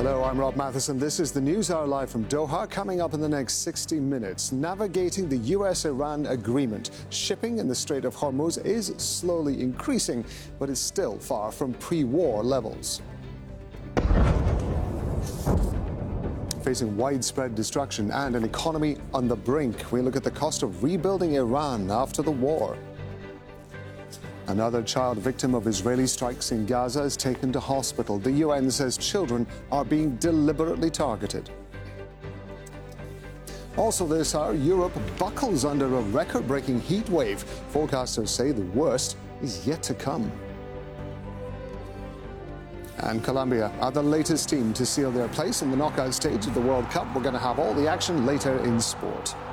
Hello, I'm Rob Matheson. This is the News Hour live from Doha. Coming up in the next 60 minutes, navigating the US-Iran agreement. Shipping in the Strait of Hormuz is slowly increasing, but is still far from pre-war levels. Facing widespread destruction and an economy on the brink, we look at the cost of rebuilding Iran after the war. Another child victim of Israeli strikes in Gaza is taken to hospital. The UN says children are being deliberately targeted. Also this hour, Europe buckles under a record-breaking heat wave. Forecasters say the worst is yet to come. And Colombia are the latest team to seal their place in the knockout stage of the World Cup. We're going to have all the action later in sport.